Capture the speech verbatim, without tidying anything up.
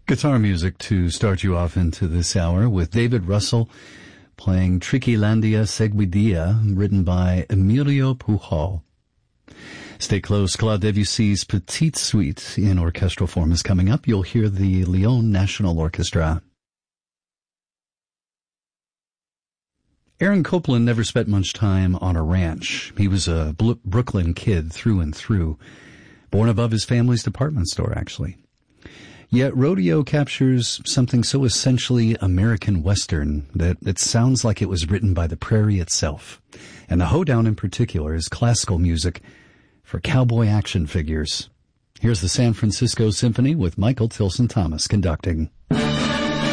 Guitar music to start you off into this hour with David Russell playing Trickylandia Seguidilla, written by Emilio Pujol. Stay close. Claude Debussy's Petite Suite in orchestral form is coming up. You'll hear the Lyon National Orchestra. Aaron Copland never spent much time on a ranch. He was a Bl- Brooklyn kid through and through, born above his family's department store, actually. Yet Rodeo captures something so essentially American Western that it sounds like it was written by the prairie itself. And the hoedown in particular is classical music for cowboy action figures. Here's the San Francisco Symphony with Michael Tilson Thomas conducting.